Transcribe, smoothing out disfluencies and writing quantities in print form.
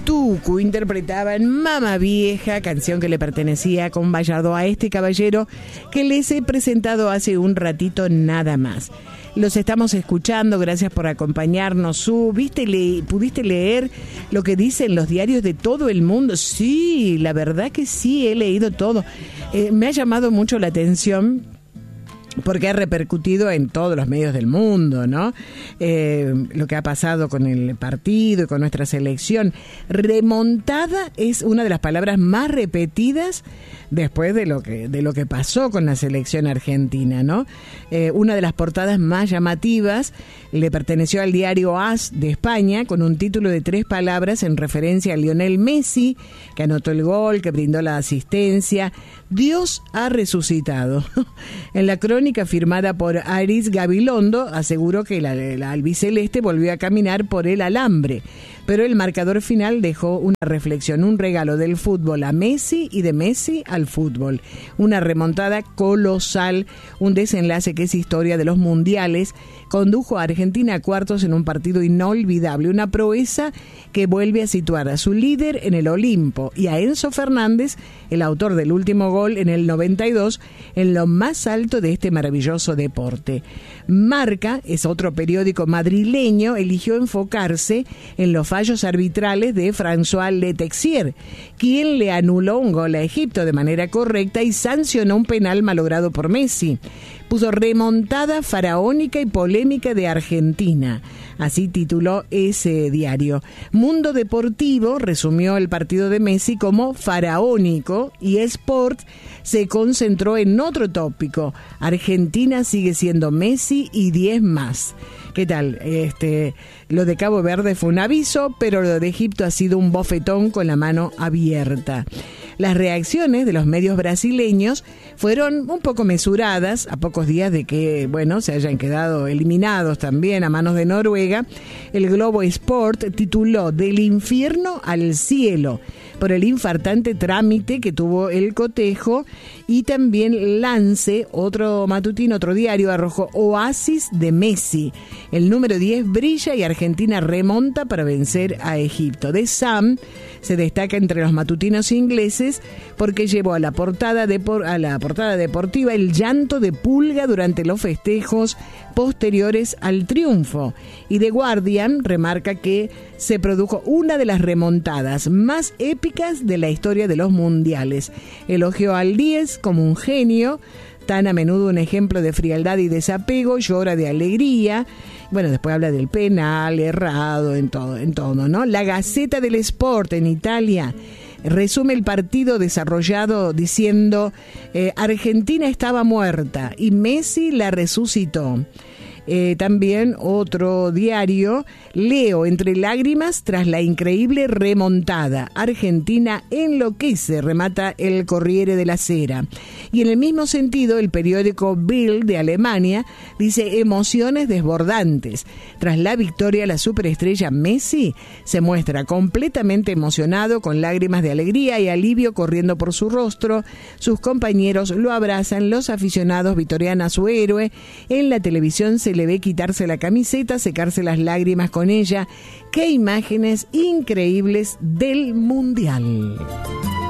Tucu interpretaban Mama Vieja, canción que le pertenecía con Vallardo a este caballero que les he presentado hace un ratito nada más. Los estamos escuchando, gracias por acompañarnos. ¿Pudiste leer lo que dicen los diarios de todo el mundo? Sí, la verdad que sí, he leído todo. Me ha llamado mucho la atención porque ha repercutido en todos los medios del mundo, ¿no? Lo que ha pasado con el partido y con nuestra selección. Remontada es una de las palabras más repetidas después de lo que pasó con la selección argentina, ¿no? Una de las portadas más llamativas le perteneció al diario AS de España, con un título de 3 palabras en referencia a Lionel Messi, que anotó el gol, que brindó la asistencia. Dios ha resucitado. En la crónica firmada por Aris Gabilondo aseguró que la albiceleste volvió a caminar por el alambre, pero el marcador final dejó una reflexión, un regalo del fútbol a Messi y de Messi al fútbol. Una remontada colosal, un desenlace que es historia de los mundiales, condujo a Argentina a cuartos en un partido inolvidable, una proeza que vuelve a situar a su líder en el Olimpo y a Enzo Fernández, el autor del último gol en el 92, en lo más alto de este maravilloso deporte. Marca, es otro periódico madrileño, eligió enfocarse en los fallos arbitrales de François Letexier, quien le anuló un gol a Egipto de manera correcta y sancionó un penal malogrado por Messi. Puso remontada faraónica y polémica de Argentina. Así tituló ese diario. Mundo Deportivo resumió el partido de Messi como faraónico y Sport se concentró en otro tópico. Argentina sigue siendo Messi y 10 más. ¿Qué tal? Lo de Cabo Verde fue un aviso, pero lo de Egipto ha sido un bofetón con la mano abierta. Las reacciones de los medios brasileños fueron un poco mesuradas a pocos días de que, se hayan quedado eliminados también a manos de Noruega. El Globo Sport tituló Del infierno al cielo por el infartante trámite que tuvo el cotejo, y también Lance, otro matutino, otro diario, arrojó Oasis de Messi. El número 10 brilla y Argentina remonta para vencer a Egipto. The Sun se destaca entre los matutinos ingleses porque llevó a la portada deportiva el llanto de Pulga durante los festejos posteriores al triunfo. Y The Guardian remarca que se produjo una de las remontadas más épicas de la historia de los mundiales. Elogió al 10 como un genio, tan a menudo un ejemplo de frialdad y desapego, llora de alegría. Después habla del penal errado, en todo, ¿no? La Gazzetta dello Sport en Italia resume el partido desarrollado diciendo Argentina estaba muerta y Messi la resucitó. También otro diario, leo entre lágrimas tras la increíble remontada. Argentina enloquece, remata el Corriere della Sera. Y en el mismo sentido, el periódico Bild de Alemania dice emociones desbordantes. Tras la victoria, la superestrella Messi se muestra completamente emocionado, con lágrimas de alegría y alivio corriendo por su rostro. Sus compañeros lo abrazan, los aficionados vitorean a su héroe. En la televisión se le ve quitarse la camiseta, secarse las lágrimas con ella. ¡Qué imágenes increíbles del Mundial!